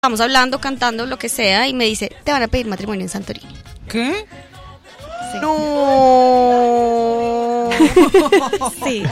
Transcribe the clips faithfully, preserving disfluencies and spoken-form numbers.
Estamos hablando, cantando, lo que sea, y me dice, te van a pedir matrimonio en Santorini. ¿Qué? Sí. No. Sí.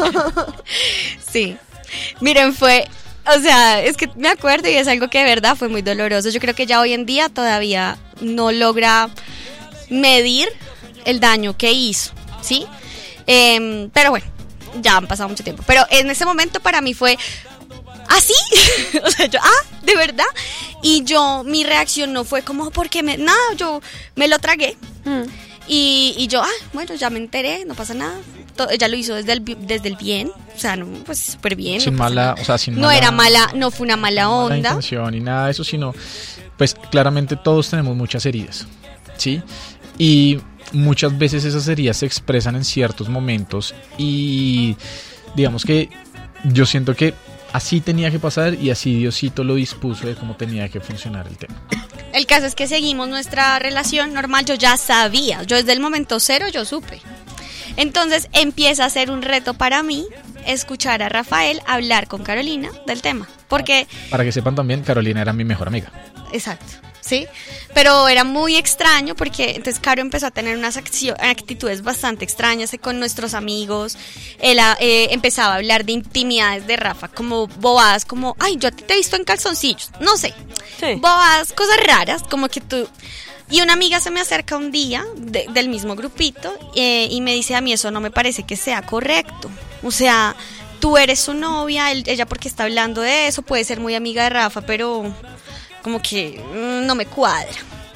Sí. Miren, fue, o sea, es que me acuerdo y es algo que de verdad fue muy doloroso. Yo creo que ya hoy en día todavía no logra medir el daño que hizo, ¿sí? Eh, pero bueno, ya han pasado mucho tiempo. Pero en ese momento para mí fue... ¿Ah, sí? O sea, yo, ah, ¿de verdad? Y yo, mi reacción no fue como, porque me, nada, yo me lo tragué. Mm. Y, y yo, ah, bueno, ya me enteré, no pasa nada. Todo, ella lo hizo desde el, desde el bien, o sea, no, pues súper bien. Sin no mala, o sea, sin No mala, era mala, no fue una mala no onda. mala intención ni nada de eso, sino, pues claramente todos tenemos muchas heridas, ¿sí? Y muchas veces esas heridas se expresan en ciertos momentos y digamos que yo siento que así tenía que pasar y así Diosito lo dispuso de cómo tenía que funcionar el tema. El caso es que seguimos nuestra relación normal, yo ya sabía, yo desde el momento cero yo supe. Entonces empieza a ser un reto para mí escuchar a Rafael hablar con Carolina del tema, porque... Para que sepan también, Carolina era mi mejor amiga. Exacto, ¿sí? Pero era muy extraño porque entonces Caro empezó a tener unas accio- actitudes bastante extrañas con nuestros amigos. Él eh, empezaba a hablar de intimidades de Rafa, como bobadas, como, ay, yo a ti te he visto en calzoncillos, no sé, sí. Bobadas, cosas raras, como que tú... Y una amiga se me acerca un día de, del mismo grupito eh, y me dice, a mí eso no me parece que sea correcto, o sea, tú eres su novia, él, ella porque está hablando de eso, puede ser muy amiga de Rafa, pero... como que mmm, no me cuadra.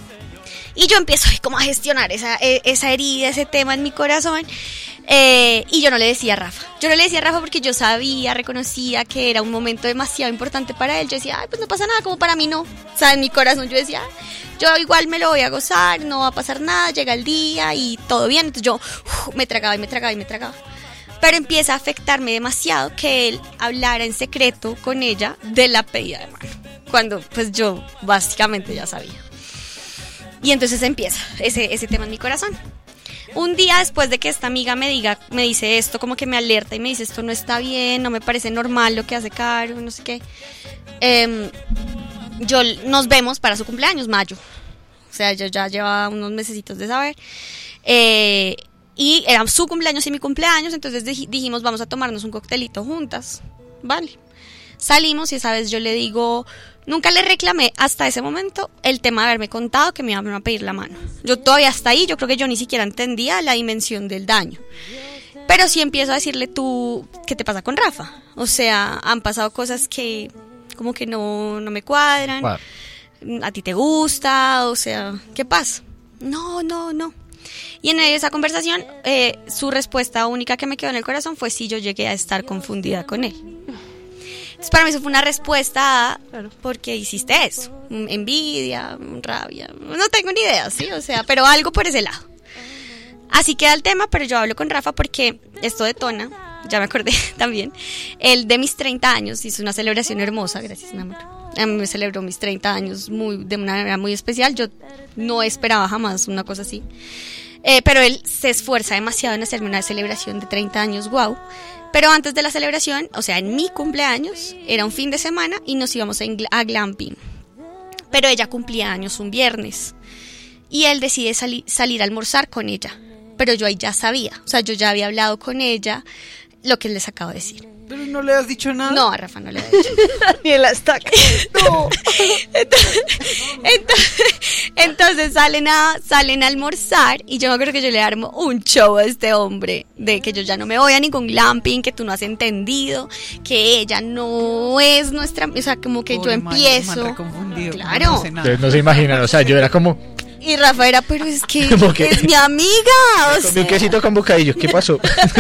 Y yo empiezo como a gestionar esa, esa herida, ese tema en mi corazón. Eh, y yo no le decía a Rafa. Yo no le decía a Rafa porque yo sabía, reconocía que era un momento demasiado importante para él. Yo decía, ay, pues no pasa nada, como para mí no. O sea, en mi corazón yo decía, yo igual me lo voy a gozar, no va a pasar nada, llega el día y todo bien. Entonces yo uf, me tragaba y me tragaba y me tragaba. Pero empieza a afectarme demasiado que él hablara en secreto con ella de la pedida de mano, cuando pues yo básicamente ya sabía. Y entonces empieza ese, ese tema en mi corazón. Un día después de que esta amiga me diga, me dice esto, como que me alerta y me dice, esto no está bien, no me parece normal lo que hace Caro, no sé qué. Eh, yo nos vemos para su cumpleaños, mayo. O sea, yo ya llevaba unos mesecitos de saber. Eh, y era su cumpleaños y mi cumpleaños, entonces dijimos, vamos a tomarnos un coctelito juntas. Vale. Salimos y esa vez yo le digo, nunca le reclamé hasta ese momento el tema de haberme contado que me iban a pedir la mano. Yo todavía hasta ahí, yo creo que yo ni siquiera entendía la dimensión del daño. Pero sí empiezo a decirle, tú, ¿qué te pasa con Rafa? O sea, han pasado cosas que como que no, no me cuadran. Wow. A ti te gusta, o sea, ¿qué pasa? No, no, no. Y en esa conversación, eh, su respuesta única que me quedó en el corazón fue si yo llegué a estar confundida con él. Entonces para mí eso fue una respuesta a, claro, porque hiciste eso, envidia, rabia, no tengo ni idea, sí, o sea, pero algo por ese lado. Así queda el tema, pero yo hablo con Rafa porque esto detona, ya me acordé también, él de mis treinta años hizo una celebración hermosa, gracias mi amor. A mí me celebró mis treinta años muy, de una manera muy especial, yo no esperaba jamás una cosa así. Eh, pero él se esfuerza demasiado en hacerme una celebración de treinta años, wow. Pero antes de la celebración, o sea, en mi cumpleaños, era un fin de semana y nos íbamos a, a glamping. Pero ella cumplía años un viernes y él decide sali- salir a almorzar con ella. Pero yo ahí ya sabía, o sea, yo ya había hablado con ella lo que les acabo de decir. ¿Pero no le has dicho nada? No, a Rafa no le he dicho. Ni en la estaca. No. entonces, entonces, entonces salen a salen a almorzar y yo creo que yo le armo un show a este hombre de que yo ya no me voy a ningún glamping, que tú no has entendido, que ella no es nuestra, o sea, como que Pobre yo empiezo. Man, man claro. No Ustedes no se imaginan, o sea, yo era como... Y Rafa era, pero es que porque es mi amiga. O sea. Un quesito con bocadillos, ¿qué pasó?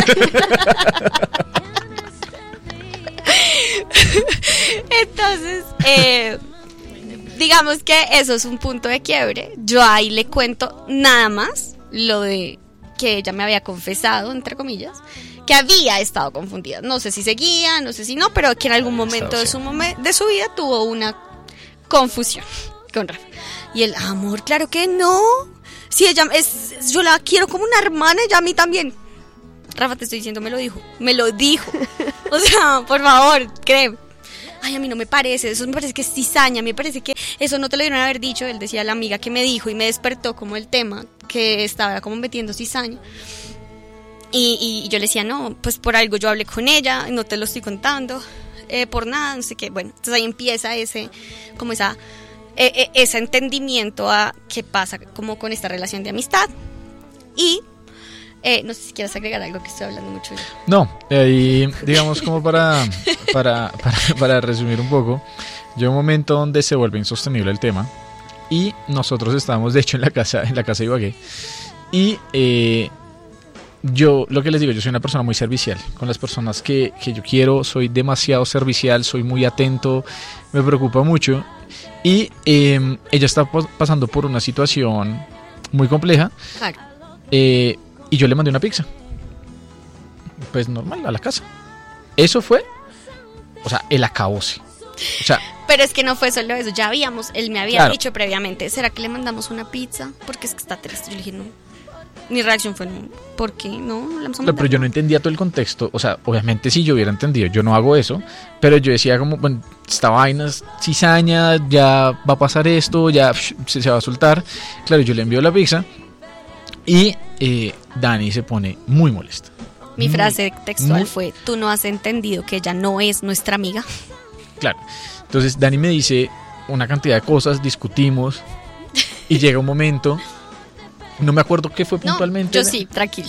Entonces, eh, digamos que eso es un punto de quiebre. Yo ahí le cuento nada más lo de que ella me había confesado, entre comillas, que había estado confundida. No sé si seguía, no sé si no, pero que en algún momento de su, momen- de su vida tuvo una confusión con Rafa. Y él, amor, claro que no. Si ella es, yo la quiero como una hermana, ella a mí también. Rafa, te estoy diciendo, me lo dijo, me lo dijo. O sea, por favor, créeme. ay, a mí no me parece, eso me parece que es cizaña, me parece que eso no te lo dieron a haber dicho. Él decía, la amiga que me dijo y me despertó como el tema, que estaba como metiendo cizaña. Y, y yo le decía, no, pues por algo yo hablé con ella, no te lo estoy contando, eh, por nada, no sé qué. Bueno, entonces ahí empieza ese, como esa, eh, eh, ese entendimiento a qué pasa como con esta relación de amistad. Y eh, no sé si quieres agregar algo, que estoy hablando mucho yo. No, y digamos como para, para, para, para resumir un poco, llega un momento donde se vuelve insostenible el tema y nosotros estábamos de hecho en la casa, en la casa de Ibagué y eh, yo, lo que les digo, yo soy una persona muy servicial con las personas que, que yo quiero, soy demasiado servicial, soy muy atento, me preocupa mucho y eh, ella está pasando por una situación muy compleja. Claro. Eh, y yo le mandé una pizza, pues normal, a la casa. Eso fue, o sea, el acabose. O sea, pero es que no fue solo eso, ya habíamos, él me había claro. dicho previamente, ¿será que le mandamos una pizza? Porque es que está triste. Yo le dije, no. Mi reacción fue, no, ¿por qué? No, le vamos a mandar. Pero yo no entendía todo el contexto. O sea, obviamente si yo hubiera entendido, yo no hago eso. Pero yo decía como, bueno, esta vaina es cizaña, ya va a pasar esto, ya se, se va a soltar. Claro, yo le envío la pizza y eh, Dani se pone muy molesta. Mi muy, frase textual muy... fue, tú no has entendido que ella no es nuestra amiga. Claro. Entonces Dani me dice una cantidad de cosas, discutimos y llega un momento... No me acuerdo qué fue puntualmente. No, yo sí, tranquilo.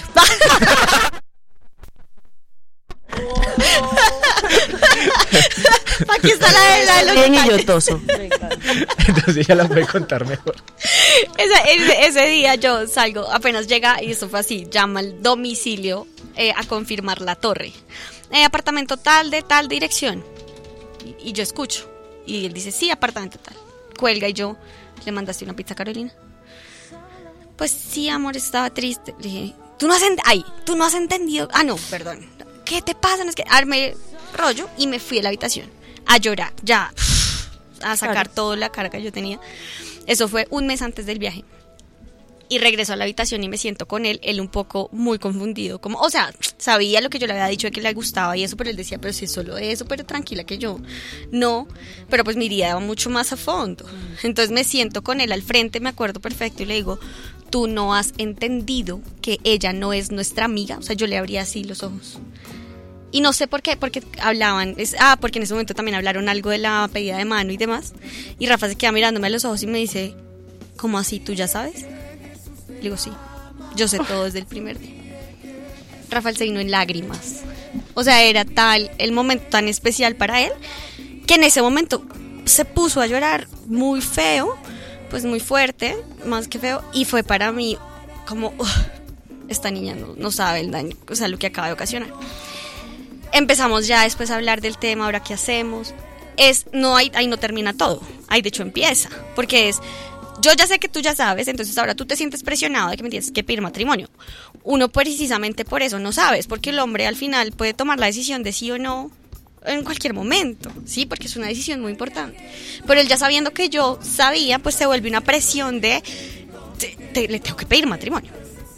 Aquí está la de, la de los detalles. Entonces ella la puede contar mejor. Ese, ese, ese día yo salgo, apenas llega, y eso fue así, llama al domicilio eh, a confirmar la torre. Eh, apartamento tal, de tal dirección. Y, y yo escucho. Y él dice, sí, apartamento tal. Cuelga y yo, ¿le mandaste una pizza a Carolina? Pues sí, amor, estaba triste. Le dije, tú no has ent- ay, tú no has entendido. Ah, no, perdón. ¿Qué te pasa? No es que armé rollo y me fui a la habitación a llorar, ya a sacar claro. toda la carga que yo tenía. Eso fue un mes antes del viaje. Y regreso a la habitación y me siento con él, él un poco muy confundido, como, o sea, sabía lo que yo le había dicho de que le gustaba y eso, pero él decía, pero si es solo eso, pero tranquila que yo, no, pero pues mi idea va mucho más a fondo. Entonces me siento con él al frente, me acuerdo perfecto, y le digo, tú no has entendido que ella no es nuestra amiga. O sea, yo le abría así los ojos. Y no sé por qué, porque hablaban, es, ah, porque en ese momento también hablaron algo de la pedida de mano y demás. Y Rafa se queda mirándome a los ojos y me dice, ¿cómo así? ¿Tú ya sabes? Le digo, sí, yo sé todo desde el primer día. Rafael se vino en lágrimas. O sea, era tal, el momento tan especial para él, que en ese momento se puso a llorar muy feo, pues muy fuerte, más que feo, y fue para mí como, uh, esta niña no, no sabe el daño, o sea, lo que acaba de ocasionar. Empezamos ya después a hablar del tema, ahora qué hacemos. Es, no hay, ahí no termina todo, ahí de hecho empieza, porque es, yo ya sé que tú ya sabes, entonces ahora tú te sientes presionado de que me tienes que pedir matrimonio. Uno precisamente por eso no sabes, porque el hombre al final puede tomar la decisión de sí o no en cualquier momento, sí, porque es una decisión muy importante. Pero él ya sabiendo que yo sabía, pues se vuelve una presión de te, te, le tengo que pedir matrimonio.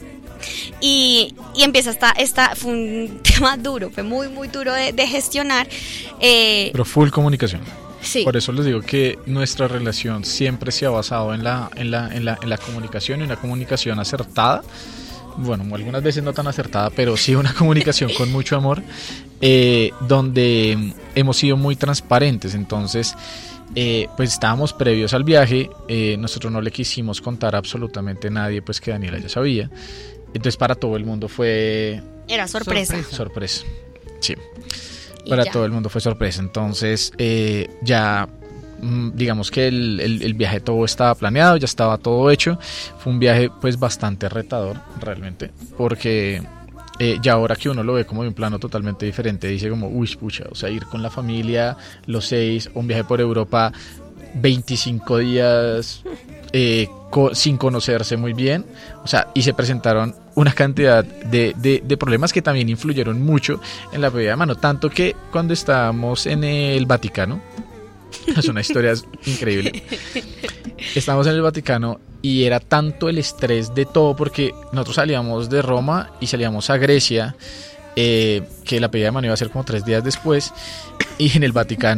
Y, y empieza esta, esta, fue un tema duro, fue muy muy duro de, de gestionar. Eh, Pero full comunicación. Sí. Por eso les digo que nuestra relación siempre se ha basado en la, en la, en la, en la comunicación, y una comunicación acertada. Bueno, algunas veces no tan acertada, pero sí una comunicación con mucho amor, eh, donde hemos sido muy transparentes. Entonces, eh, pues estábamos previos al viaje, eh, nosotros no le quisimos contar a absolutamente nadie pues que Daniela ya sabía. Entonces para todo el mundo fue... Era sorpresa. Sorpresa, sorpresa. Sí. Y para ya. todo el mundo fue sorpresa. Entonces eh, ya digamos que el, el, el viaje todo estaba planeado, ya estaba todo hecho. Fue un viaje pues bastante retador realmente, porque eh, ya ahora que uno lo ve como de un plano totalmente diferente, dice como uy pucha, o sea, ir con la familia los seis, un viaje por Europa veinticinco días eh, co- sin conocerse muy bien, o sea, y se presentaron una cantidad de, de, de problemas que también influyeron mucho en la pedida de mano, tanto que cuando estábamos en el Vaticano, es una historia increíble, estábamos en el Vaticano y era tanto el estrés de todo, porque nosotros salíamos de Roma y salíamos a Grecia, eh, que la pedida de mano iba a ser como tres días después, y en el Vaticano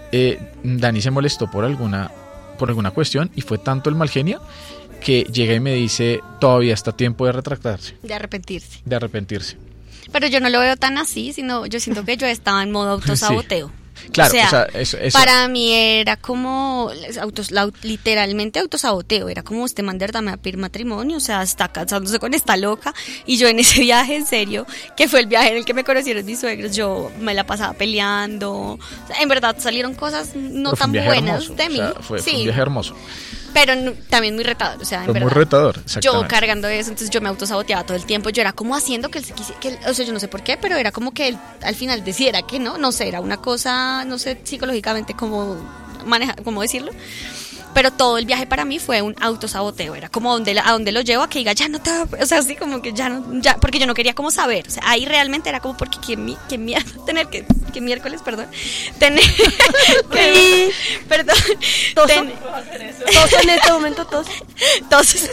eh, Dani se molestó por alguna, por alguna cuestión y fue tanto el mal genio que llega y me dice, todavía está tiempo de retractarse, De arrepentirse. de arrepentirse. Pero yo no lo veo tan así, sino yo siento que yo estaba en modo autosaboteo. Sí. Claro, o sea, o sea, eso, eso. Para mí era como autos, la, literalmente autosaboteo, era como este man de verdad me va a pedir matrimonio, o sea, está casándose con esta loca, y yo en ese viaje, en serio, que fue el viaje en el que me conocieron mis suegros, yo me la pasaba peleando, o sea, en verdad salieron cosas no Pero fue tan un viaje buenas hermoso, de mí, o sea, fue, sí, fue un viaje hermoso. pero no, también muy retador, o sea, en Fue verdad. muy retador, Yo exactamente. cargando eso, entonces yo me autosaboteaba todo el tiempo. Yo era como haciendo que él se quisiera, que él- o sea, yo no sé por qué, pero era como que él al final decidiera que no, no sé, era una cosa, no sé psicológicamente cómo manejar, cómo decirlo. Pero todo el viaje para mí fue un autosaboteo, era como donde la- a donde lo llevo a que diga, ya no te, va a-", o sea, así como que ya no, ya, porque yo no quería como saber, o sea, ahí realmente era como porque qué, mi- qué mierda tener que, qué miércoles, perdón, tener, que, perdón, Toso. ten- Todos en este momento, todos. entonces,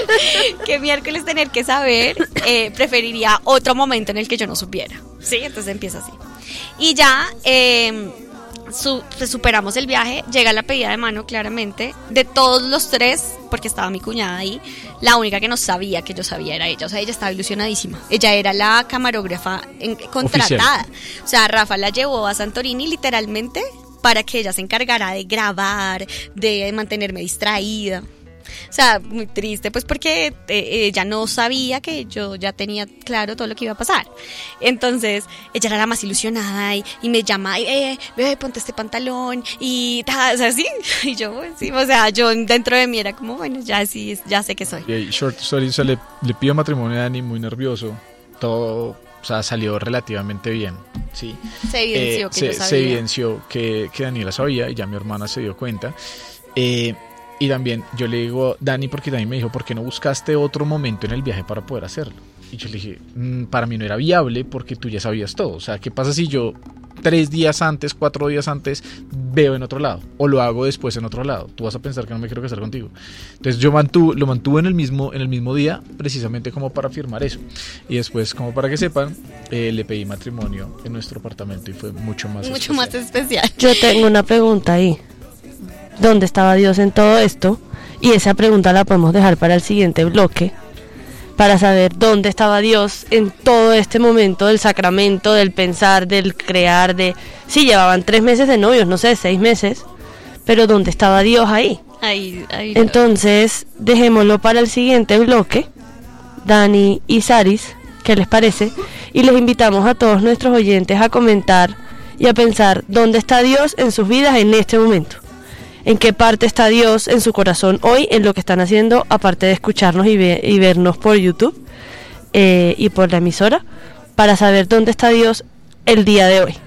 que miércoles tener que saber, eh, preferiría otro momento en el que yo no supiera. Sí, entonces empieza así. Y ya eh, su- pues, superamos el viaje, llega la pedida de mano claramente. De todos los tres, porque estaba mi cuñada ahí, la única que no sabía que yo sabía era ella. O sea, ella estaba ilusionadísima. Ella era la camarógrafa en- contratada. O sea, Rafa la llevó a Santorini literalmente para que ella se encargara de grabar, de mantenerme distraída. O sea, muy triste, pues porque eh, ella no sabía que yo ya tenía claro todo lo que iba a pasar. Entonces, ella era la más ilusionada y, y me llama, eh, bebé, ponte este pantalón y ta, o sea, sí. Y yo, pues, sí, o sea, yo dentro de mí era como, bueno, ya sí, ya sé que soy. Y ahí, short story, se le, le pido matrimonio a Dani, muy nervioso. Todo, o sea, salió relativamente bien, ¿sí? Se evidenció Eh, que se, yo sabía. se evidenció que, que Daniela sabía y ya mi hermana se dio cuenta. Eh, y también yo le digo, Dani, porque Dani me dijo, ¿por qué no buscaste otro momento en el viaje para poder hacerlo? Y yo le dije, "Mm, para mí no era viable porque tú ya sabías todo. O sea, ¿qué pasa si yo tres días antes, cuatro días antes veo en otro lado? O lo hago después en otro lado. Tú vas a pensar que no me quiero casar contigo. Entonces yo mantuve, lo mantuve en el mismo, en el mismo día, precisamente como para firmar eso. Y después, como para que sepan, eh, le pedí matrimonio en nuestro apartamento y fue mucho más Mucho especial. más especial. Yo tengo una pregunta ahí. ¿Dónde estaba Dios en todo esto? Y esa pregunta la podemos dejar para el siguiente bloque, para saber dónde estaba Dios en todo este momento del sacramento, del pensar, del crear, de... Sí, llevaban tres meses de novios, no sé, seis meses, pero ¿dónde estaba Dios ahí? Ahí, ahí. Entonces, dejémoslo para el siguiente bloque, Dani y Saris, ¿qué les parece? Y les invitamos a todos nuestros oyentes a comentar y a pensar dónde está Dios en sus vidas en este momento. En qué parte está Dios en su corazón hoy, en lo que están haciendo, aparte de escucharnos y, ve- y vernos por YouTube eh, y por la emisora, para saber dónde está Dios el día de hoy.